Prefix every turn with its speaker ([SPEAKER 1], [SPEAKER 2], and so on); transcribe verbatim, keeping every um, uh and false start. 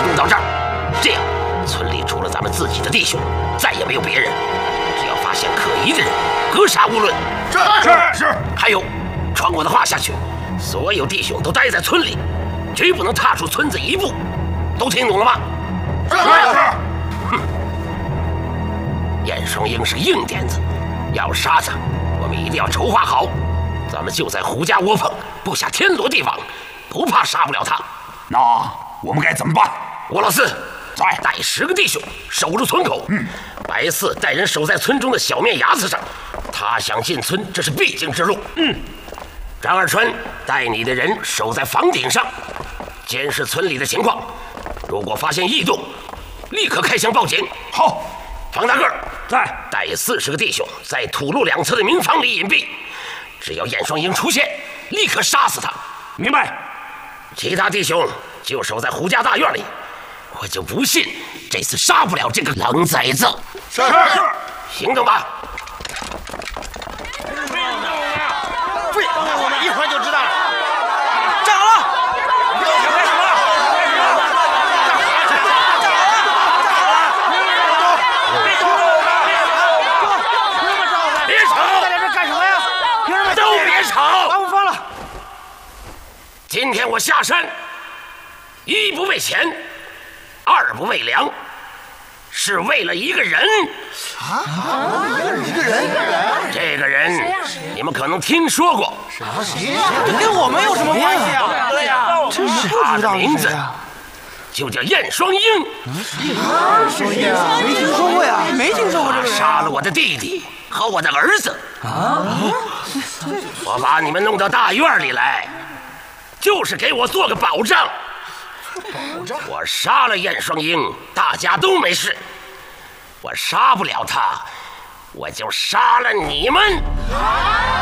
[SPEAKER 1] 弄到这儿，这样村里除了咱们自己的弟兄，再也没有别人。只要发现可疑的人，格杀勿论。
[SPEAKER 2] 是是是。
[SPEAKER 1] 还有，传我的话下去，所有弟兄都待在村里，绝不能踏出村子一步。都听懂了吗？
[SPEAKER 2] 是是。
[SPEAKER 1] 哼，燕双鹰是硬点子，要杀他，我们一定要筹划好。咱们就在胡家窝棚布下天罗地网，不怕杀不了他。
[SPEAKER 2] 那我们该怎么办？
[SPEAKER 1] 吴老四
[SPEAKER 2] 在，
[SPEAKER 1] 带十个弟兄守住村口。嗯，白四带人守在村中的小面牙子上，他想进村，这是必经之路。嗯，张二川带你的人守在房顶上，监视村里的情况。如果发现异动，立刻开枪报警。
[SPEAKER 2] 好，
[SPEAKER 1] 方大个
[SPEAKER 2] 在，
[SPEAKER 1] 带四十个弟兄在土路两侧的民房里隐蔽。只要燕双鹰出现，立刻杀死他。
[SPEAKER 2] 明白。
[SPEAKER 1] 其他弟兄就守在胡家大院里。我就不信这次杀不了这个狼崽子。
[SPEAKER 2] 是是，
[SPEAKER 1] 行动吧。
[SPEAKER 3] 对，我们一会儿就知道了。站好了，开始了。
[SPEAKER 1] 别吵！
[SPEAKER 3] 在这干什么呀？凭什么？
[SPEAKER 1] 都别吵！
[SPEAKER 3] 把我放了。
[SPEAKER 1] 今天我下山，一不为钱，二不为粮，是为了一个人。
[SPEAKER 3] 啊？一个人？
[SPEAKER 1] 这个人，你们可能听说过。
[SPEAKER 3] 谁呀？这跟我们有什么关系啊？对呀，
[SPEAKER 1] 真是他的名字就叫燕双鹰。
[SPEAKER 3] 双鹰？没听说过呀，没听说过这个人。
[SPEAKER 1] 杀了我的弟弟和我的儿子。啊！我把你们弄到大院里来，就是给我做个保障。保障？我杀了燕双鹰，大家都没事。我杀不了他，我就杀了你们。